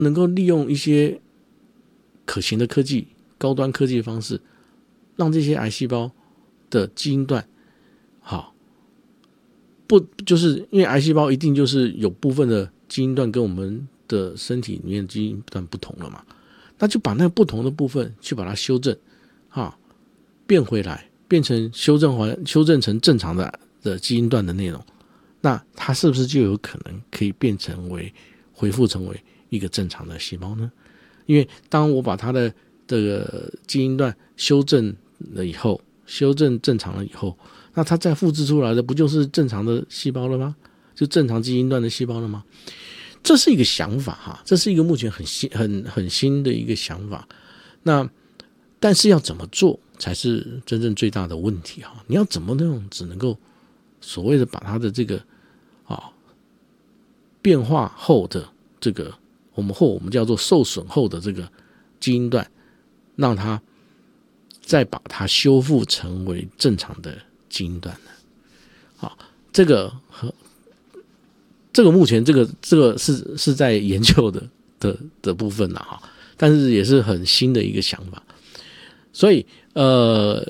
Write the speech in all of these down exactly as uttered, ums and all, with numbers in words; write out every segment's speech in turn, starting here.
能够利用一些可行的科技、高端科技的方式，让这些癌细胞的基因段，好，不就是因为癌细胞一定就是有部分的基因段跟我们的身体里面的基因段不同了嘛，那就把那个不同的部分去把它修正，啊，变回来，变成修正还修正成正常的的基因段的内容，那它是不是就有可能可以变成为恢复成为一个正常的细胞呢？因为当我把它的这个基因段修正了以后，修正正常了以后，那它再复制出来的不就是正常的细胞了吗？就正常基因段的细胞了吗？这是一个想法哈，这是一个目前很新很很新的一个想法。那但是要怎么做才是真正最大的问题哈？你要怎么那种只能够所谓的把它的这个啊变化后的这个我们后我们叫做受损后的这个基因段，让它再把它修复成为正常的基因段呢？好，这个和这个目前这个这个是是在研究的的的部分啦哈，但是也是很新的一个想法，所以呃，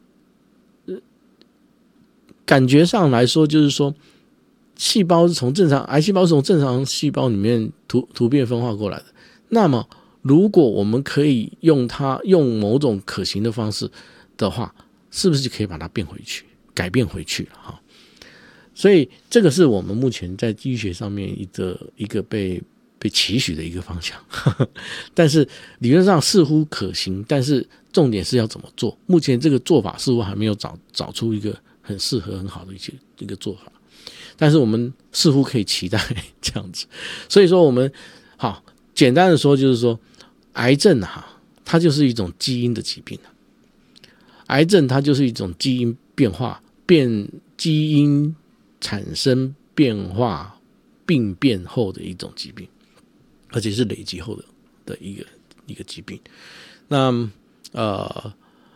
感觉上来说就是说，细胞是从正常癌细胞是从正常细胞里面突突变分化过来的，那么如果我们可以用它用某种可行的方式的话，是不是就可以把它变回去，改变回去了哈？所以这个是我们目前在医学上面一个一个被被期许的一个方向，呵呵，但是理论上似乎可行，但是重点是要怎么做？目前这个做法似乎还没有找找出一个很适合很好的一些一个做法，但是我们似乎可以期待这样子。所以说我们好简单的说就是说，癌症哈，它就是一种基因的疾病，癌症它就是一种基因变化变基因产生变化病变后的一种疾病，而且是累积后的的一个一个疾病。那呃，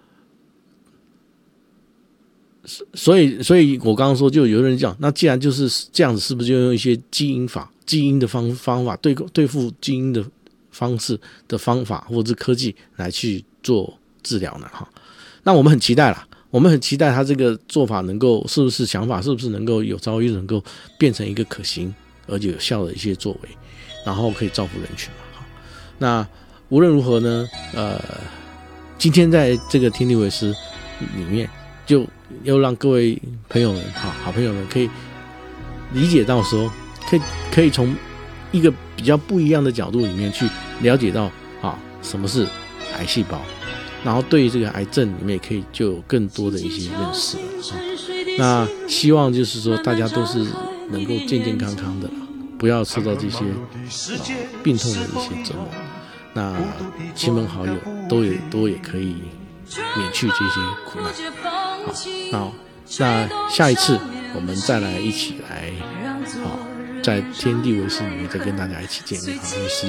所以所以我刚刚说，就有人讲，那既然就是这样子，是不是就用一些基因法、基因的方方法对对付基因的方式的方法或者科技来去做治疗呢？哈，那我们很期待啦。我们很期待他这个做法能够是不是想法是不是能够有朝一日能够变成一个可行而且有效的一些作为，然后可以造福人群嘛。那无论如何呢，呃，今天在这个听力维斯里面，就要让各位朋友们好好朋友们可以理解到说，可以可以从一个比较不一样的角度里面去了解到啊什么是癌细胞。然后对于这个癌症里面也可以就有更多的一些认识了、哦、那希望就是说大家都是能够健健康康的，不要受到这些、哦、病痛的一些折磨，那亲朋好友都也都也可以免去这些苦难。好，那那下一次我们再来一起来好、哦、在天地为师里面再跟大家一起见面。好，